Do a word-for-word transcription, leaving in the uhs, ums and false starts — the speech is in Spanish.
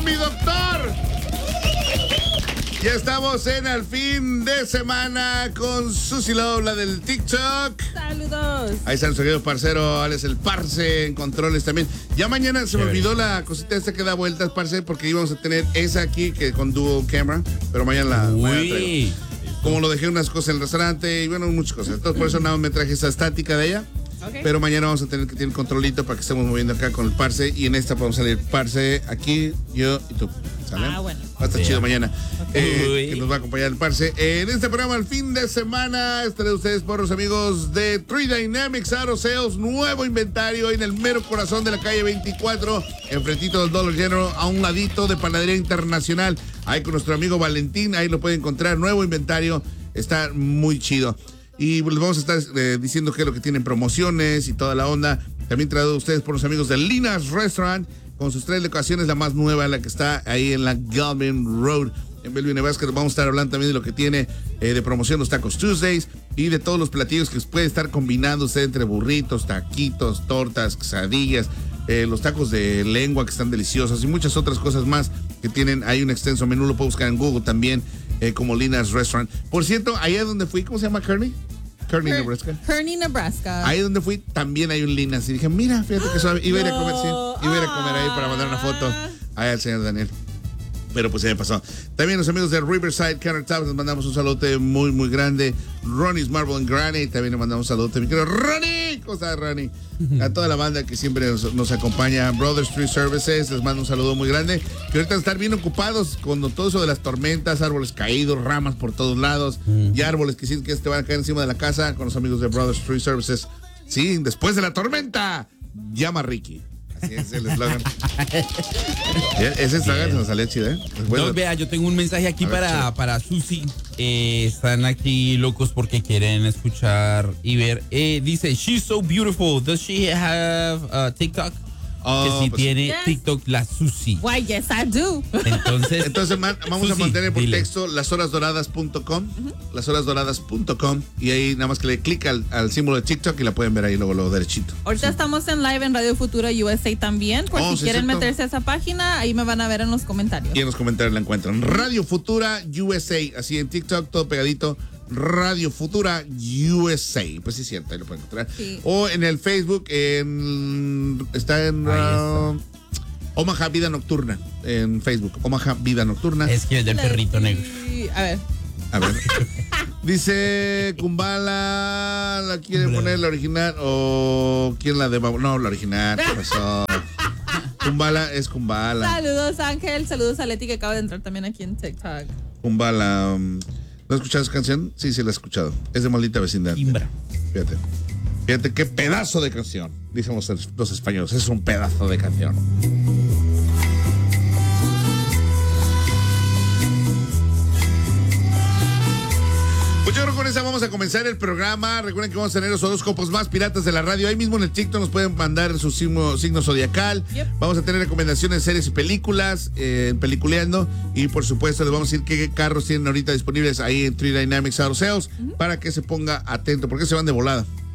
mi doctor. Ya estamos en el fin de semana con Susie Love, la del TikTok. Saludos. Ahí está nuestro querido parcero, Alex el Parce, en controles también. Ya mañana se me olvidó la cosita esta que da vueltas, Parce, porque íbamos a tener esa aquí que con dual camera, pero mañana la mañana traigo. Como lo dejé unas cosas en el restaurante y bueno, muchas cosas. Entonces por eso nada más me traje esa estática de ella. Okay. Pero mañana vamos a tener que tener controlito para que estemos moviendo acá con el Parce. Y en esta podemos salir Parce aquí, yo y tú. ¿Sale? Ah, bueno. Va a estar chido mañana. Okay. Eh, que nos va a acompañar el Parce. Eh, en este programa, el fin de semana, estaré ustedes por los amigos de Tree Dynamics Auto Sales. Nuevo inventario en el mero corazón de la calle veinticuatro, enfrentito del Dollar General, a un ladito de Panadería Internacional. Ahí con nuestro amigo Valentín, ahí lo pueden encontrar. Nuevo inventario, está muy chido. Y les vamos a estar eh, diciendo qué es lo que tienen promociones y toda la onda. También traído a ustedes por los amigos de Lina's Restaurant, con sus tres locaciones, la más nueva, la que está ahí en la Galvin Road, en Bellevue, Nebraska. Vamos a estar hablando también de lo que tiene eh, de promoción los Tacos Tuesdays y de todos los platillos que puede estar combinando usted entre burritos, taquitos, tortas, quesadillas, eh, los tacos de lengua que están deliciosos y muchas otras cosas más que tienen. Hay un extenso menú, lo puedo buscar en Google también. Eh, como Lina's Restaurant. Por cierto, allá donde fui, ¿cómo se llama? Kearney. Kearney, Her- Nebraska. Kearney, Nebraska. Ahí donde fui también hay un Lina's. Y dije, mira, fíjate que suave. Iba a ir a comer, sí. Iba a ir a comer ahí para mandar una foto ahí al señor Daniel. Pero pues ya me pasó. También los amigos de Riverside Countertops, les mandamos un saludo muy, muy grande. Ronnie's Marble and Granite, también le mandamos un saludo. Mi querido Ronnie, ¿cómo estás, Ronnie? A toda la banda que siempre nos, nos acompaña. Brothers Tree Services, les mando un saludo muy grande. Que ahorita están bien ocupados con todo eso de las tormentas, árboles caídos, ramas por todos lados, mm. y árboles que sí que te van a caer encima de la casa con los amigos de Brothers Tree Services. Sí, después de la tormenta, llama a Ricky. Así es el eslogan. Ese eslogan se nos salió chido, ¿eh? Bueno. No, vea, yo tengo un mensaje aquí ver, para, para Susi. Eh, están aquí locos porque quieren escuchar y ver. Eh, dice, she's so beautiful. Does she have uh, TikTok? Oh, que si pues, tiene yes. TikTok, la Susi. Why, yes, I do. Entonces, Entonces man, vamos Susi, a mantener por dile. texto las horas doradas punto com, uh-huh. las horas doradas punto com, y ahí nada más que le clica al, al símbolo de TikTok y la pueden ver ahí luego, luego derechito. Ahorita sí. estamos en live en Radio Futura U S A también, por oh, si sí, quieren cierto. meterse a esa página, ahí me van a ver en los comentarios. Y en los comentarios la encuentran. Radio Futura U S A, así en TikTok, todo pegadito. Radio Futura U S A, pues sí es cierto, ahí lo pueden encontrar. Sí. O en el Facebook, en, está en uh, Omaha Vida Nocturna, en Facebook, Omaha Vida Nocturna. Es que es del perrito negro. A ver. A ver. Dice Kumbala, ¿la quiere poner la original o quién la de? No, la original, ¿qué pasó? Kumbala es Kumbala. Saludos, Ángel, saludos a Leti que acaba de entrar también aquí en TikTok. Kumbala. Um, ¿No has escuchado esa canción? Sí, sí la he escuchado. Es de Maldita Vecindad. Imbra. Fíjate. Fíjate qué pedazo de canción. Dicen los, los españoles. Es un pedazo de canción. Pues yo creo que con esa vamos a comenzar el programa. Recuerden que vamos a tener los horóscopos más piratas de la radio. Ahí mismo en el TikTok nos pueden mandar su signo, signo zodiacal. Yep. Vamos a tener recomendaciones de series y películas, eh, peliculeando. Y por supuesto les vamos a decir qué carros tienen ahorita disponibles ahí en Tree Dynamics Auto Sales, uh-huh. para que se ponga atento, porque se van de volada.